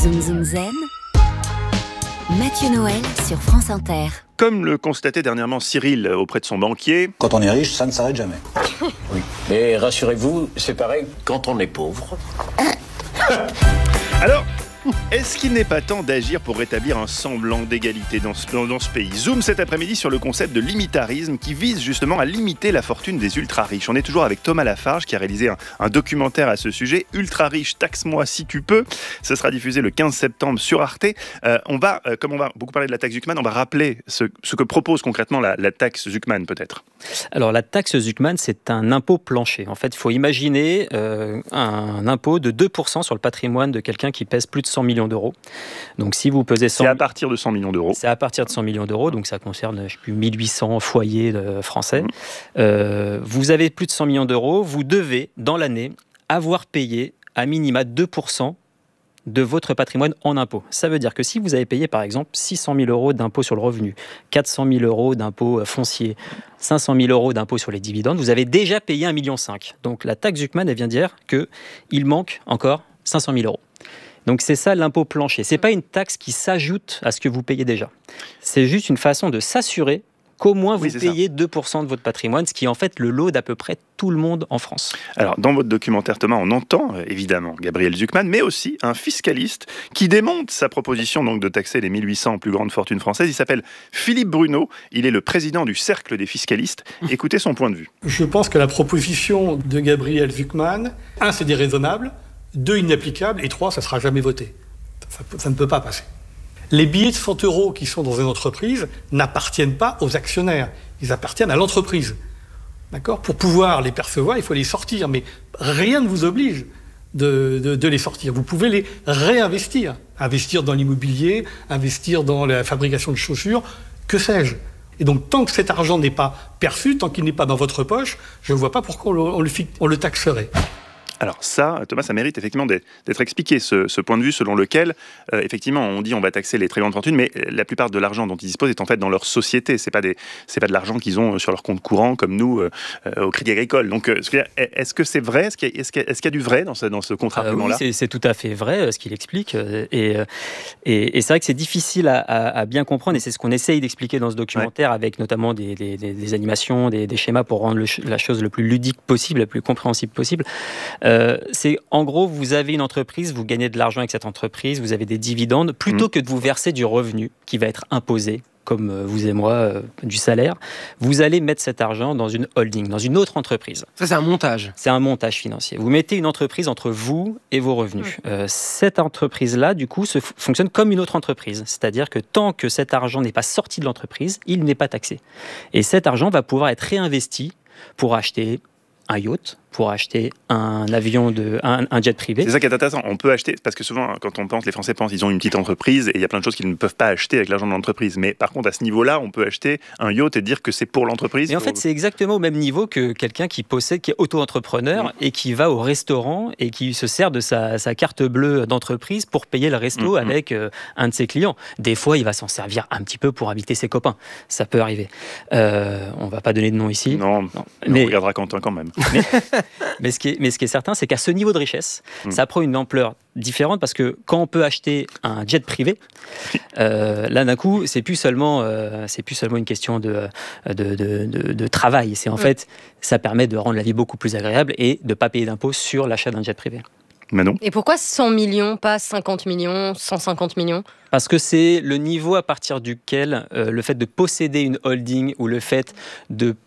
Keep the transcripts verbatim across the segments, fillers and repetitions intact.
Zoom Zoom Zen, Mathieu Noël sur France Inter. Comme le constatait dernièrement Cyril auprès de son banquier... Quand on est riche, ça ne s'arrête jamais. Oui. Mais rassurez-vous, c'est pareil quand on est pauvre. Alors, est-ce qu'il n'est pas temps d'agir pour rétablir un semblant d'égalité dans ce, dans ce pays ? Zoom cet après-midi sur le concept de limitarisme qui vise justement à limiter la fortune des ultra-riches. On est toujours avec Thomas Lafarge qui a réalisé un, un documentaire à ce sujet. Ultra-riche, taxe-moi si tu peux. Ça sera diffusé le quinze septembre sur Arte. Euh, on va, euh, comme on va beaucoup parler de la taxe Zuckman, on va rappeler ce, ce que propose concrètement la, la taxe Zuckman peut-être. Alors la taxe Zuckman, c'est un impôt plancher. En fait, il faut imaginer euh, un impôt de deux pour cent sur le patrimoine de quelqu'un qui pèse plus de cent millions d'euros. Donc si vous pesez cent... C'est à partir de cent millions d'euros. C'est à partir de cent millions d'euros, donc ça concerne, je ne sais plus, mille huit cents foyers de français. Mmh. Euh, vous avez plus de cent millions d'euros, vous devez, dans l'année, avoir payé à minima deux pour cent de votre patrimoine en impôts. Ça veut dire que si vous avez payé, par exemple, six cent mille euros d'impôt sur le revenu, quatre cent mille euros d'impôt foncier, cinq cent mille euros d'impôt sur les dividendes, vous avez déjà payé un virgule cinq million. Donc la taxe Zuckman, elle vient dire qu'il manque encore cinq cent mille euros. Donc c'est ça l'impôt plancher. Ce n'est pas une taxe qui s'ajoute à ce que vous payez déjà. C'est juste une façon de s'assurer qu'au moins vous oui, payez ça. deux pour cent de votre patrimoine, ce qui est en fait le lot d'à peu près tout le monde en France. Alors, dans votre documentaire, Thomas, on entend euh, évidemment Gabriel Zuckman, mais aussi un fiscaliste qui démonte sa proposition donc, de taxer les mille huit cents plus grandes fortunes françaises. Il s'appelle Philippe Bruno, il est le président du Cercle des fiscalistes. Écoutez son point de vue. Je pense que la proposition de Gabriel Zuckman, un, c'est déraisonnable, deux, inapplicable, et trois, ça ne sera jamais voté. Ça, ça ne peut pas passer. Les billets de cent euros qui sont dans une entreprise n'appartiennent pas aux actionnaires, ils appartiennent à l'entreprise. D'accord ? Pour pouvoir les percevoir, il faut les sortir, mais rien ne vous oblige de, de, de les sortir. Vous pouvez les réinvestir, investir dans l'immobilier, investir dans la fabrication de chaussures, que sais-je. Et donc, tant que cet argent n'est pas perçu, tant qu'il n'est pas dans votre poche, je ne vois pas pourquoi on le, on le, on le taxerait. Alors ça, Thomas, ça mérite effectivement d'être expliqué, ce, ce point de vue selon lequel, euh, effectivement, on dit on va taxer les très grandes fortunes, mais la plupart de l'argent dont ils disposent est en fait dans leur société. C'est pas des, c'est pas de l'argent qu'ils ont sur leur compte courant comme nous euh, au Crédit Agricole. Donc, euh, est-ce que c'est vrai ? Est-ce qu'il y a, est-ce qu'il y a, est-ce qu'il y a du vrai dans ce, dans ce contre-argument-là ? euh, Oui, c'est, c'est tout à fait vrai ce qu'il explique. Et, et, et c'est vrai que c'est difficile à, à, à bien comprendre, et c'est ce qu'on essaye d'expliquer dans ce documentaire, ouais. Avec notamment des, des, des, des animations, des, des schémas pour rendre le, la chose le plus ludique possible, la plus compréhensible possible. Euh, c'est en gros, vous avez une entreprise, vous gagnez de l'argent avec cette entreprise, vous avez des dividendes, plutôt mmh. que de vous verser du revenu qui va être imposé, comme vous et moi, euh, du salaire, vous allez mettre cet argent dans une holding, dans une autre entreprise. Ça, c'est un montage. C'est un montage financier. Vous mettez une entreprise entre vous et vos revenus. Mmh. Euh, cette entreprise-là, du coup, se f- fonctionne comme une autre entreprise. C'est-à-dire que tant que cet argent n'est pas sorti de l'entreprise, il n'est pas taxé. Et cet argent va pouvoir être réinvesti pour acheter un yacht, pour acheter un avion, de, un, un jet privé. C'est ça qui est intéressant. On peut acheter, parce que souvent, quand on pense, les Français pensent qu'ils ont une petite entreprise et il y a plein de choses qu'ils ne peuvent pas acheter avec l'argent de l'entreprise. Mais par contre, à ce niveau-là, on peut acheter un yacht et dire que c'est pour l'entreprise. Et en pour... fait, c'est exactement au même niveau que quelqu'un qui possède, qui est auto-entrepreneur mmh. et qui va au restaurant et qui se sert de sa, sa carte bleue d'entreprise pour payer le resto mmh. avec euh, un de ses clients. Des fois, il va s'en servir un petit peu pour inviter ses copains. Ça peut arriver. Euh, on ne va pas donner de nom ici. Non, non. Mais on regardera Quentin quand même. Mais, mais, ce qui est, mais ce qui est certain, c'est qu'à ce niveau de richesse, mmh. ça prend une ampleur différente parce que quand on peut acheter un jet privé, euh, là d'un coup, c'est plus seulement, euh, c'est plus seulement une question de, de, de, de, de travail. C'est en mmh. fait, ça permet de rendre la vie beaucoup plus agréable et de ne pas payer d'impôts sur l'achat d'un jet privé. Manon ? Et pourquoi cent millions, pas cinquante millions, cent cinquante millions ? Parce que c'est le niveau à partir duquel euh, le fait de posséder une holding ou le fait de,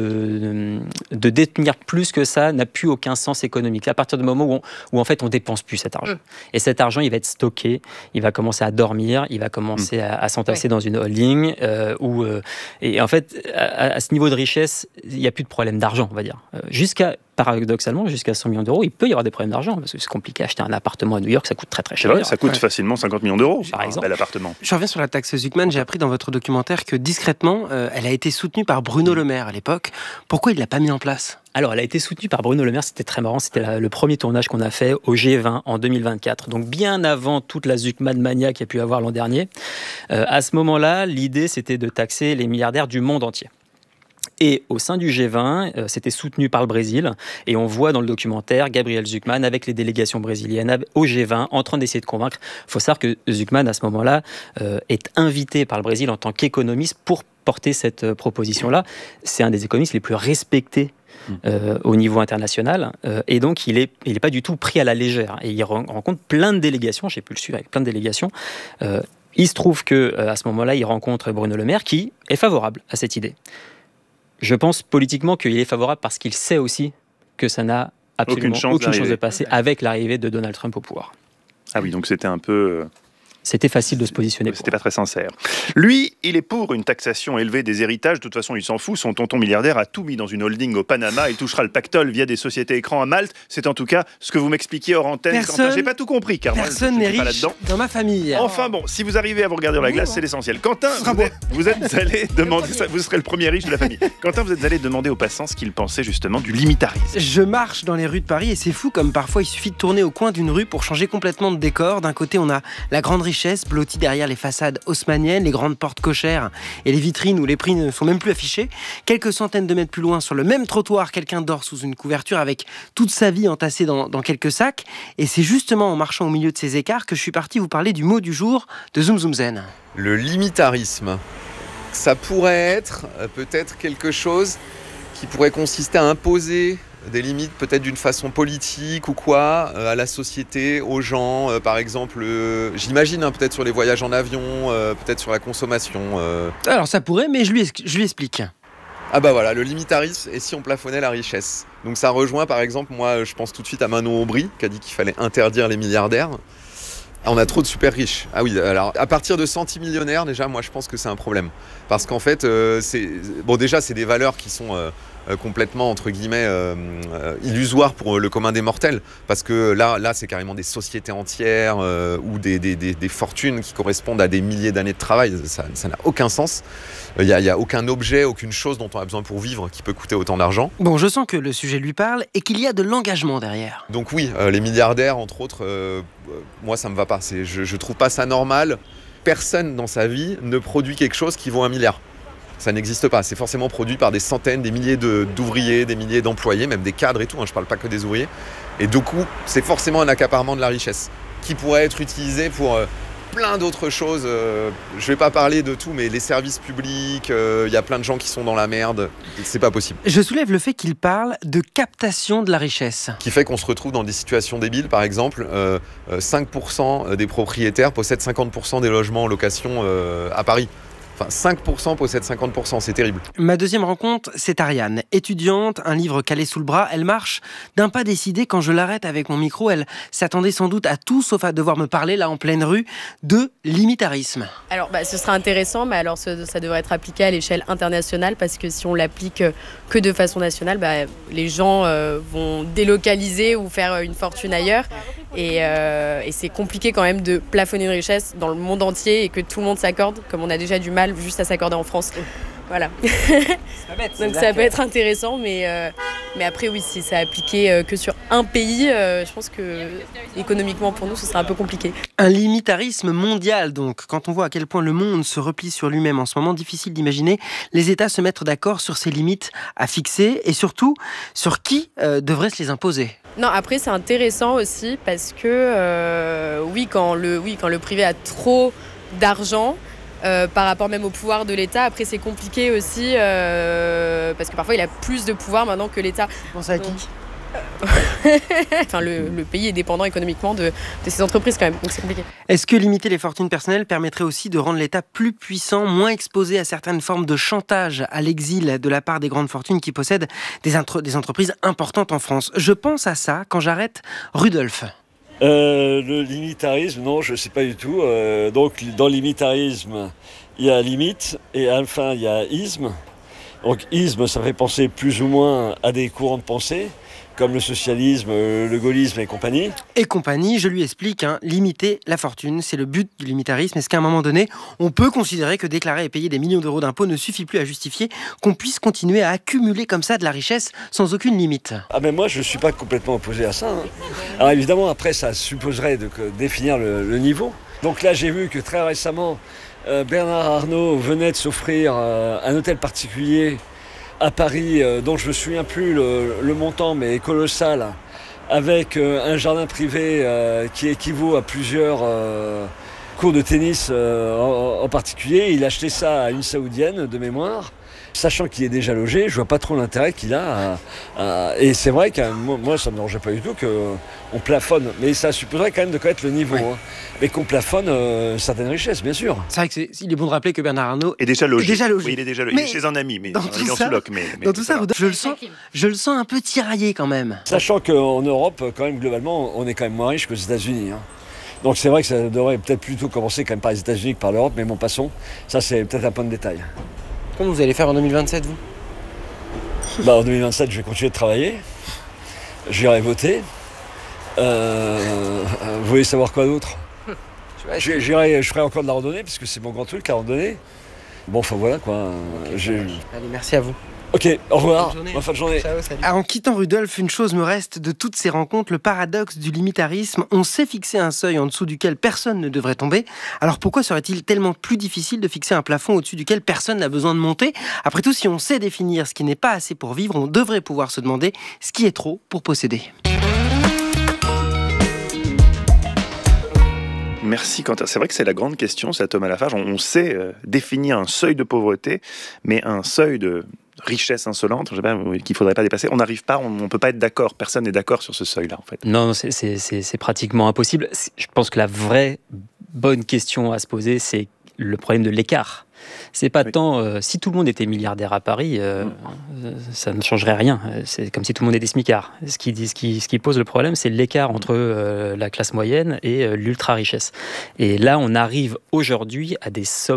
de, de détenir plus que ça n'a plus aucun sens économique. À partir du moment où, on, où en fait on dépense plus cet argent. Mmh. Et cet argent, il va être stocké, il va commencer à dormir, il va commencer mmh. à, à s'entasser oui. dans une holding. Euh, où, euh, et en fait, à, à ce niveau de richesse, il n'y a plus de problème d'argent, on va dire. Euh, jusqu'à paradoxalement, jusqu'à cent millions d'euros, il peut y avoir des problèmes d'argent, parce que c'est compliqué d'acheter un appartement à New York, ça coûte très très cher. C'est vrai, ça coûte ouais. facilement cinquante millions d'euros, par exemple. Un bel appartement. Je reviens sur la taxe Zuckman, j'ai appris dans votre documentaire que discrètement, euh, elle a été soutenue par Bruno Le Maire à l'époque. Pourquoi il ne l'a pas mis en place ? Alors, elle a été soutenue par Bruno Le Maire, c'était très marrant, c'était la, le premier tournage qu'on a fait au G vingt en deux mille vingt-quatre, donc bien avant toute la Zuckman mania qu'il y a pu avoir l'an dernier. Euh, à ce moment-là, l'idée, c'était de taxer les milliardaires du monde entier. Et au sein du G vingt, euh, c'était soutenu par le Brésil. Et on voit dans le documentaire Gabriel Zucman avec les délégations brésiliennes au G vingt en train d'essayer de convaincre. Il faut savoir que Zucman, à ce moment-là, euh, est invité par le Brésil en tant qu'économiste pour porter cette euh, proposition-là. C'est un des économistes les plus respectés euh, au niveau international. Euh, et donc, il n'est il est pas du tout pris à la légère. Et il rencontre plein de délégations. J'ai pu le suivre avec plein de délégations. Euh, il se trouve qu'à euh, ce moment-là, il rencontre Bruno Le Maire qui est favorable à cette idée. Je pense politiquement qu'il est favorable parce qu'il sait aussi que ça n'a absolument aucune chance, aucune chance de passer avec l'arrivée de Donald Trump au pouvoir. Ah oui, donc c'était un peu... C'était facile de se positionner. C'était pas très sincère. Lui, il est pour une taxation élevée des héritages. De toute façon, il s'en fout. Son tonton milliardaire a tout mis dans une holding au Panama. Il touchera le pactole via des sociétés écrans à Malte. C'est en tout cas ce que vous m'expliquiez hors antenne. Personne, j'ai pas tout compris, car personne moi, je, je n'est suis pas riche là-dedans. dans ma famille. Enfin bon, si vous arrivez à vous regarder dans la glace, c'est l'essentiel. Quentin, vous êtes, vous êtes allé demander ça. Vous serez le premier riche de la famille. Quentin, vous êtes allé demander aux passants ce qu'ils pensaient justement du limitarisme. Je marche dans les rues de Paris et c'est fou comme parfois il suffit de tourner au coin d'une rue pour changer complètement de décor. D'un côté, on a la grande richesse blottie derrière les façades haussmanniennes, les grandes portes cochères et les vitrines où les prix ne sont même plus affichés. Quelques centaines de mètres plus loin, sur le même trottoir, quelqu'un dort sous une couverture avec toute sa vie entassée dans, dans quelques sacs. Et c'est justement en marchant au milieu de ces écarts que je suis parti vous parler du mot du jour de Zoom Zoom Zen. Le limitarisme, ça pourrait être euh, peut-être quelque chose qui pourrait consister à imposer des limites peut-être d'une façon politique ou quoi, euh, à la société, aux gens, euh, par exemple, euh, j'imagine hein, peut-être sur les voyages en avion, euh, peut-être sur la consommation. Euh... Alors ça pourrait, mais je lui, je lui explique. Ah bah voilà, le limitarisme, et si on plafonnait la richesse. Donc ça rejoint par exemple, moi je pense tout de suite à Manon Aubry, qui a dit qu'il fallait interdire les milliardaires. Ah, on a trop de super riches. Ah oui, alors à partir de centimillionnaires, déjà, moi je pense que c'est un problème. Parce qu'en fait, euh, c'est... bon déjà c'est des valeurs qui sont... Euh, complètement entre guillemets euh, euh, illusoire pour le commun des mortels, parce que là, là c'est carrément des sociétés entières euh, ou des, des, des, des fortunes qui correspondent à des milliers d'années de travail. Ça, ça n'a aucun sens. Il n'y a, y a aucun objet, aucune chose dont on a besoin pour vivre qui peut coûter autant d'argent. Bon, je sens que le sujet lui parle et qu'il y a de l'engagement derrière. Donc oui, euh, les milliardaires entre autres, euh, moi ça me va pas. C'est, je, je trouve pas ça normal. Personne dans sa vie ne produit quelque chose qui vaut un milliard. Ça n'existe pas. C'est forcément produit par des centaines, des milliers de, d'ouvriers, des milliers d'employés, même des cadres et tout. Hein, je ne parle pas que des ouvriers. Et du coup, c'est forcément un accaparement de la richesse qui pourrait être utilisé pour euh, plein d'autres choses. Euh, je ne vais pas parler de tout, mais les services publics, il euh, y a plein de gens qui sont dans la merde. C'est pas possible. Je soulève le fait qu'il parle de captation de la richesse. Qui fait qu'on se retrouve dans des situations débiles. Par exemple, euh, cinq pour cent des propriétaires possèdent cinquante pour cent des logements en location euh, à Paris. Enfin, cinq pour cent possèdent cinquante pour cent, c'est terrible. Ma deuxième rencontre, c'est Ariane. Étudiante, un livre calé sous le bras, elle marche d'un pas décidé. Quand je l'arrête avec mon micro, elle s'attendait sans doute à tout sauf à devoir me parler, là en pleine rue, de limitarisme. Alors, bah, ce sera intéressant, mais alors ce, ça devrait être appliqué à l'échelle internationale, parce que si on l'applique que de façon nationale, bah, les gens euh, vont délocaliser ou faire une fortune ailleurs. Et, euh, et c'est compliqué quand même de plafonner une richesse dans le monde entier et que tout le monde s'accorde, comme on a déjà du mal juste à s'accorder en France. Voilà. Bête, donc ça peut être intéressant, mais, euh, mais après oui, si c'est appliqué euh, que sur un pays, euh, je pense que économiquement pour nous, ce sera un peu compliqué. Un limitarisme mondial donc. Quand on voit à quel point le monde se replie sur lui-même en ce moment, difficile d'imaginer les États se mettre d'accord sur ces limites à fixer et surtout sur qui euh, devrait se les imposer. Non, après c'est intéressant aussi parce que euh, oui, quand le, oui, quand le privé a trop d'argent, Euh, par rapport même au pouvoir de l'État. Après, c'est compliqué aussi euh, parce que parfois, il a plus de pouvoir maintenant que l'État. Vous pensez à qui ? Enfin, le, le pays est dépendant économiquement de, de ses entreprises quand même, donc c'est compliqué. Est-ce que limiter les fortunes personnelles permettrait aussi de rendre l'État plus puissant, moins exposé à certaines formes de chantage à l'exil de la part des grandes fortunes qui possèdent des, intro- des entreprises importantes en France ? Je pense à ça quand j'arrête Rudolf. Euh, le limitarisme, non, je ne sais pas du tout. Euh, donc, dans le limitarisme, il y a limite et enfin, il y a isme. Donc, isme, ça fait penser plus ou moins à des courants de pensée, comme le socialisme, le gaullisme et compagnie. Et compagnie, je lui explique, hein, limiter la fortune, c'est le but du limitarisme. Est-ce qu'à un moment donné, on peut considérer que déclarer et payer des millions d'euros d'impôts ne suffit plus à justifier qu'on puisse continuer à accumuler comme ça de la richesse sans aucune limite ? Ah mais moi, je ne suis pas complètement opposé à ça. Hein. Alors évidemment, après, ça supposerait de que, définir le, le niveau. Donc là, j'ai vu que très récemment, euh, Bernard Arnault venait de s'offrir euh, un hôtel particulier à Paris, euh, dont je me souviens plus le, le montant, mais colossal, avec euh, un jardin privé euh, qui équivaut à plusieurs euh, cours de tennis euh, en, en particulier. Il achetait ça à une Saoudienne de mémoire. Sachant qu'il est déjà logé, je vois pas trop l'intérêt qu'il a. À, à... Et c'est vrai que moi, ça me dérangeait pas du tout qu'on plafonne. Mais ça supposerait quand même de connaître le niveau. Oui. Hein. Mais qu'on plafonne euh, certaines richesses, bien sûr. C'est vrai qu'il est bon de rappeler que Bernard Arnault est déjà logé. Est déjà logé. Oui, il est déjà logé. Il est chez un ami, mais dans tout ça, sous-loc, mais, mais dans tout ça, je le sens, je le sens un peu tiraillé quand même. Sachant qu'en Europe, quand même, globalement, on est quand même moins riche que les États-Unis. Hein. Donc c'est vrai que ça devrait peut-être plutôt commencer quand même par les États-Unis que par l'Europe, mais bon, passons. Ça, c'est peut-être un point de détail. Comment vous allez faire en deux mille vingt-sept, vous ? Bah, en deux mille vingt-sept, je vais continuer de travailler. J'irai voter. Euh, vous voulez savoir quoi d'autre ? J'irai, je ferai encore de la randonnée, parce que c'est mon grand truc, la randonnée. Bon, enfin voilà quoi. Okay. Allez, merci à vous. Ok, au revoir. Bonne fin de journée. Ciao, salut. En quittant Rudolf, une chose me reste de toutes ces rencontres, le paradoxe du limitarisme. On sait fixer un seuil en dessous duquel personne ne devrait tomber. Alors pourquoi serait-il tellement plus difficile de fixer un plafond au-dessus duquel personne n'a besoin de monter ? Après tout, si on sait définir ce qui n'est pas assez pour vivre, on devrait pouvoir se demander ce qui est trop pour posséder. Merci Quentin. C'est vrai que c'est la grande question, c'est à Thomas Lafarge. On sait euh, définir un seuil de pauvreté, mais un seuil de richesse insolente, je sais pas, qu'il ne faudrait pas dépasser. On n'arrive pas, on ne peut pas être d'accord. Personne n'est d'accord sur ce seuil-là, en fait. Non, c'est, c'est, c'est, c'est pratiquement impossible. Je pense que la vraie bonne question à se poser, c'est le problème de l'écart. C'est pas oui. tant euh, si tout le monde était milliardaire à Paris, euh, mmh. euh, ça ne changerait rien. C'est comme si tout le monde était smicards. Ce qui, ce qui, ce qui pose le problème, c'est l'écart entre euh, la classe moyenne et euh, l'ultra richesse. Et là, on arrive aujourd'hui à des sommes